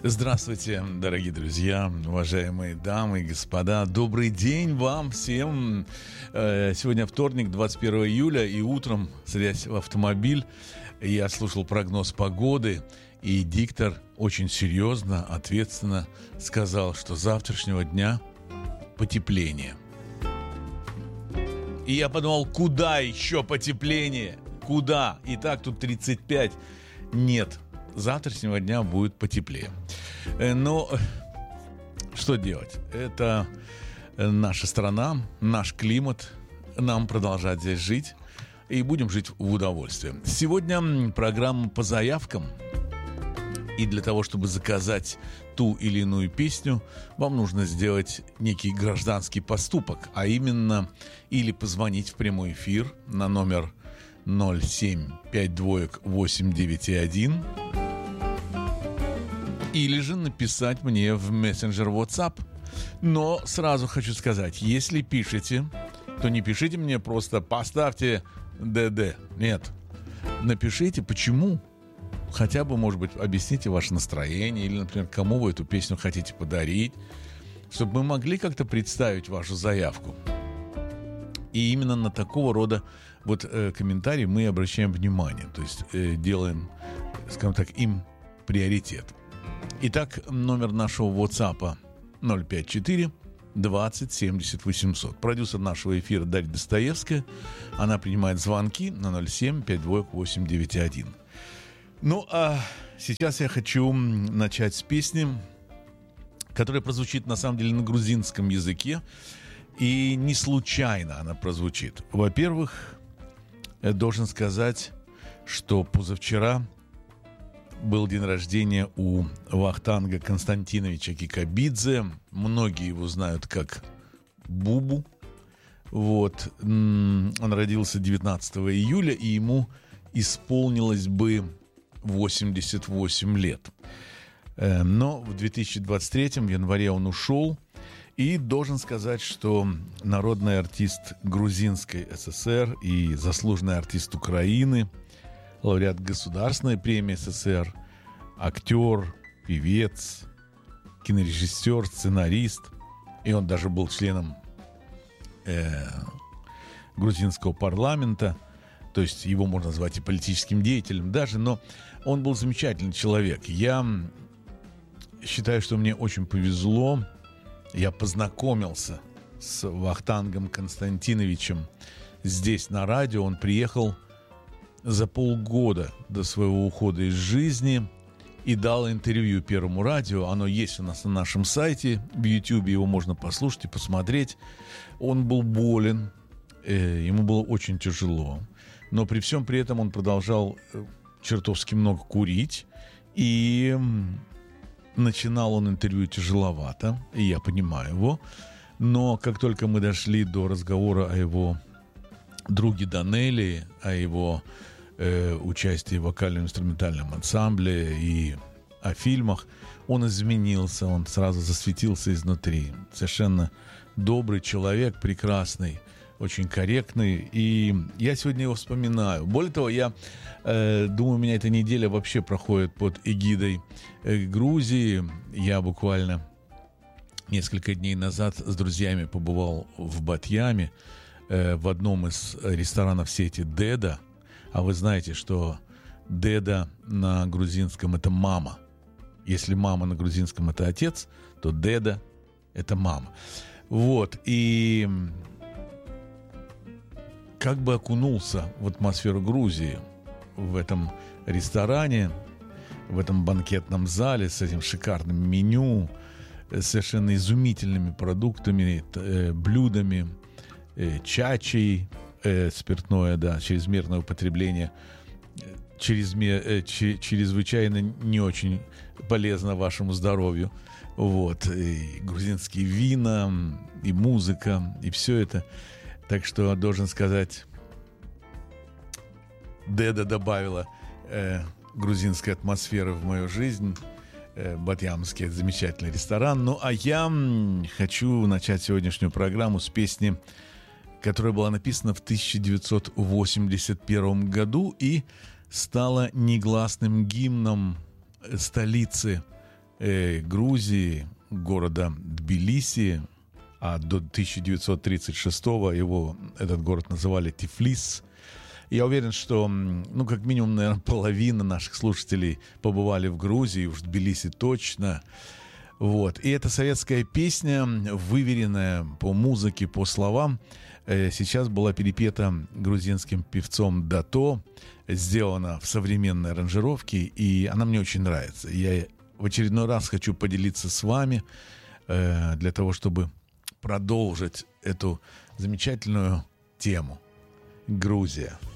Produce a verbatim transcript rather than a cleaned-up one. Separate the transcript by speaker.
Speaker 1: Здравствуйте, дорогие друзья, уважаемые дамы и господа. Добрый день вам всем. Сегодня вторник, двадцать первого июля, и утром, садясь в автомобиль, я слушал прогноз погоды, и диктор очень серьезно, ответственно сказал, что с завтрашнего дня потепление. И я подумал, куда еще потепление? Куда? И так тут тридцать пять. Нет, с завтрашнего дня будет потеплее. Но что делать? Это наша страна, наш климат. Нам продолжать здесь жить. И будем жить в удовольствии. Сегодня программа по заявкам. И для того, чтобы заказать ту или иную песню, вам нужно сделать некий гражданский поступок. А именно, или позвонить в прямой эфир на номер ноль семь пять два восемь девять один, или же написать мне в мессенджер WhatsApp. Но сразу хочу сказать, если пишете, то не пишите мне просто «поставьте ДД». Нет. Напишите, почему. Хотя бы, может быть, объясните ваше настроение, или, например, кому вы эту песню хотите подарить, чтобы мы могли как-то представить вашу заявку. И именно на такого рода вот э, комментарии мы обращаем внимание, то есть э, делаем, скажем так, им приоритет. Итак, номер нашего WhatsApp ноль пять четыре двадцать семьдесят восемьсот. Продюсер нашего эфира Дарья Достоевская. Она принимает звонки на ноль семь пять два восемь девять один. Ну, а сейчас я хочу начать с песни, которая прозвучит на самом деле на грузинском языке. И не случайно она прозвучит. Во-первых, я должен сказать, что позавчера был день рождения у Вахтанга Константиновича Кикабидзе. Многие его знают как Бубу. Вот. Он родился девятнадцатого июля, и ему исполнилось бы восемьдесят восемь лет. Но в две тысячи двадцать третьем, в январе, он ушел. И должен сказать, что народный артист Грузинской ССР и заслуженный артист Украины, лауреат Государственной премии СССР, актер, певец, кинорежиссер, сценарист, и он даже был членом э, грузинского парламента, то есть его можно назвать и политическим деятелем даже, но он был замечательный человек. Я считаю, что мне очень повезло. Я познакомился с Вахтангом Константиновичем здесь на радио. Он приехал за полгода до своего ухода из жизни и дал интервью Первому радио. Оно есть у нас на нашем сайте в YouTube, его можно послушать и посмотреть. Он был болен, э, ему было очень тяжело, но при всем при этом он продолжал чертовски много курить, и начинал он интервью тяжеловато, и я понимаю его, но как только мы дошли до разговора о его друге Данелии, о его э, участии в вокально-инструментальном ансамбле и о фильмах, он изменился, он сразу засветился изнутри. Совершенно добрый человек, прекрасный, очень корректный, и я сегодня его вспоминаю. Более того, я э, думаю, у меня эта неделя вообще проходит под эгидой э, Грузии. Я буквально несколько дней назад с друзьями побывал в Батьяме, э, в одном из ресторанов сети «Деда». А вы знаете, что «Деда» на грузинском — это мама. Если мама на грузинском — это отец, то «Деда» — это мама. Вот, и как бы окунулся в атмосферу Грузии в этом ресторане, в этом банкетном зале с этим шикарным меню, совершенно изумительными продуктами, э, блюдами, э, чачей, э, спиртное, да, чрезмерное употребление, чрезме, э, ч, чрезвычайно не очень полезно вашему здоровью. Вот, и грузинские вина, и музыка, и все это. Так что должен сказать, Деда добавила э, грузинской атмосферы в мою жизнь. Э, Батьямский — замечательный ресторан. Ну, а я м, хочу начать сегодняшнюю программу с песни, которая была написана в тысяча девятьсот восемьдесят первом году и стала негласным гимном столицы э, Грузии, города Тбилиси, а до тысяча девятьсот тридцать шестого его, этот город называли Тифлис. Я уверен, что, ну, как минимум, наверное, половина наших слушателей побывали в Грузии, уж в Тбилиси точно. Вот. И эта советская песня, выверенная по музыке, по словам, э, сейчас была перепета грузинским певцом Дато, сделана в современной аранжировке, и она мне очень нравится. Я в очередной раз хочу поделиться с вами э, для того, чтобы продолжить эту замечательную тему. Грузия.